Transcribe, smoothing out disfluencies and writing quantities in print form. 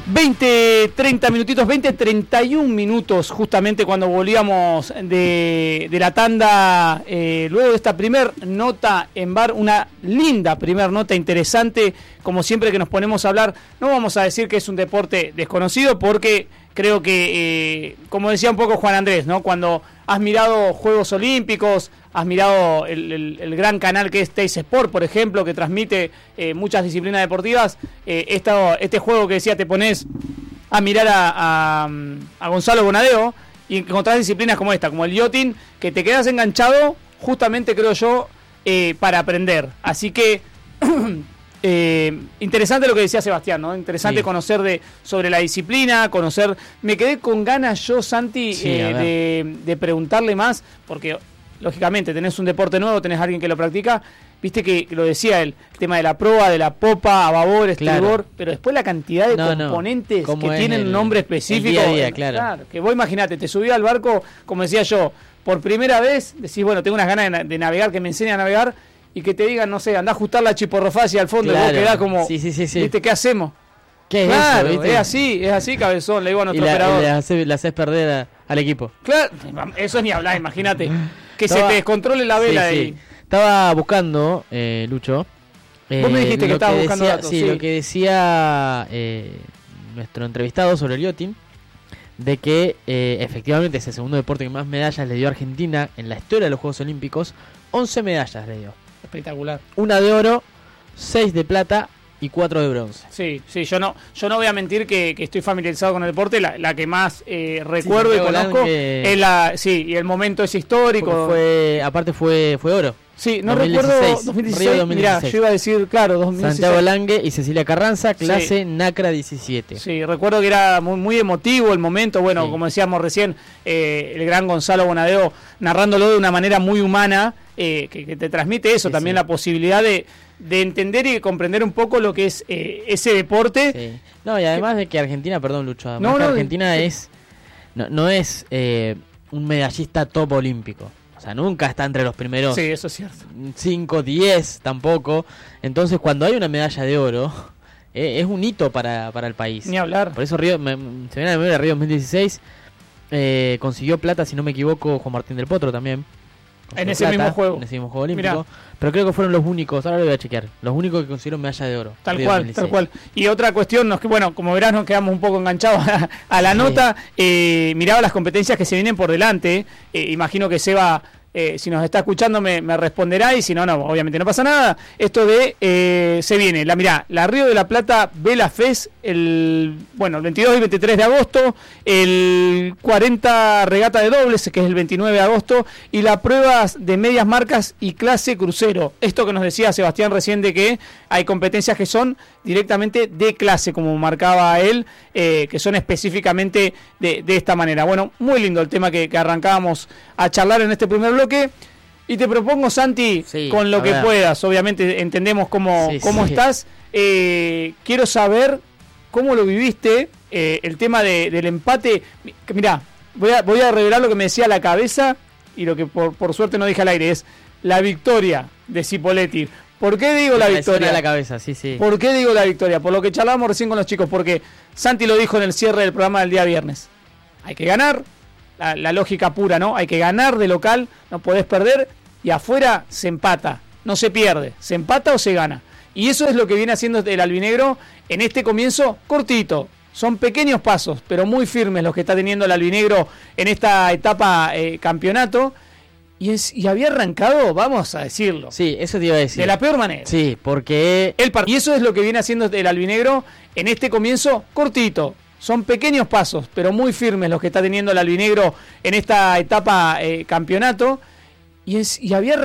30 minutitos, 31 minutos, justamente cuando volvíamos de la tanda, luego de esta primer nota en VAR, una linda primer nota interesante, como siempre que nos ponemos a hablar, no vamos a decir que es un deporte desconocido, porque creo que, como decía un poco Juan Andrés, ¿no? Cuando has mirado Juegos Olímpicos, has mirado el gran canal que es Teis Sport, por ejemplo, que transmite muchas disciplinas deportivas, este juego que decía, te pones a mirar a Gonzalo Bonadeo y encontrás disciplinas como esta, como el yachting, que te quedas enganchado, justamente creo yo, para aprender. Así que interesante lo que decía Sebastián, ¿no? Interesante conocer sobre la disciplina, conocer. Me quedé con ganas yo, Santi, de preguntarle más, porque lógicamente tenés un deporte nuevo, tenés a alguien que lo practica, viste que lo decía él, el tema de la proa, de la popa, a babor, estribor, pero después la cantidad de componentes que tienen un nombre específico. El día a día, claro. Que vos imaginate, te subí al barco, como decía yo, por primera vez, decís, bueno, tengo unas ganas de navegar, que me enseñe a navegar, y que te digan, no sé, andá a ajustar la chiporrofacia al fondo, claro. Y vos quedás como, sí. ¿viste qué hacemos? ¿Qué es claro, eso? ¿Viste? Es así, cabezón, le digo a nuestro operador. Y le haces perder al equipo. Claro, eso es ni hablar, imagínate. Que se te descontrole la vela de ahí. Estaba buscando, Lucho. Vos me dijiste que estabas buscando datos. Sí, lo que decía nuestro entrevistado sobre el yachting, de que efectivamente es el segundo deporte que más medallas le dio a Argentina en la historia de los Juegos Olímpicos. 11 medallas le dio. Espectacular. 1 de oro, 6 de plata y 4 de bronce. Sí, yo no voy a mentir que estoy familiarizado con el deporte. La que más recuerdo y conozco es y el momento es histórico. Aparte fue oro. Sí, no 2016, recuerdo 2016. Mirá, yo iba a decir, claro, 2016. Santiago Lange y Cecilia Carranza, clase NACRA 17. Sí, recuerdo que era muy, muy emotivo el momento. Bueno, como decíamos recién, el gran Gonzalo Bonadeo narrándolo de una manera muy humana, que te transmite eso, también la posibilidad de entender y comprender un poco lo que es ese deporte. Sí. No, y además de que Argentina, perdón Lucho, además que Argentina no es un medallista top olímpico. O sea, nunca está entre los primeros. Sí, eso es cierto. 5, 10 tampoco. Entonces, cuando hay una medalla de oro, es un hito para el país. Ni hablar. Por eso Río, se viene a la memoria Río 2016. Consiguió plata, si no me equivoco, Juan Martín del Potro también. En ese mismo juego. En ese mismo juego olímpico. Mirá. Pero creo que fueron los únicos, ahora lo voy a chequear, los únicos que consiguieron medalla de oro. Tal cual. Y otra cuestión, bueno, como verás nos quedamos un poco enganchados a la nota. Miraba las competencias que se vienen por delante. Imagino que Seba, si nos está escuchando me responderá, y si no, obviamente no pasa nada. Esto se viene, la Río de la Plata Vela Fest, el 22 y 23 de agosto, el 40 regata de dobles, que es el 29 de agosto, y las pruebas de medias marcas y clase crucero. Esto que nos decía Sebastián recién, de que hay competencias que son directamente de clase, como marcaba él, que son específicamente de esta manera. Bueno, muy lindo el tema que arrancábamos a charlar en este primer bloque. Y te propongo, Santi, con lo que puedas, obviamente entendemos cómo estás. Quiero saber cómo lo viviste, el tema del empate. Mirá, voy a revelar lo que me decía la cabeza, y lo que por suerte no dije al aire, es la victoria de Cipolletti. ¿Por qué digo la victoria? La cabeza, sí. ¿Por qué digo la victoria? Por lo que charlábamos recién con los chicos, porque Santi lo dijo en el cierre del programa del día viernes. Hay que ganar, la lógica pura, ¿no? Hay que ganar de local, no podés perder, y afuera se empata, no se pierde, se empata o se gana. Y eso es lo que viene haciendo el albinegro en este comienzo cortito. Son pequeños pasos, pero muy firmes los que está teniendo el albinegro en esta etapa campeonato. Y había arrancado, vamos a decirlo. Sí, eso te iba a decir. De la peor manera. Sí, porque y eso es lo que viene haciendo el albinegro en este comienzo cortito. Son pequeños pasos, pero muy firmes los que está teniendo el albinegro en esta etapa campeonato. Y había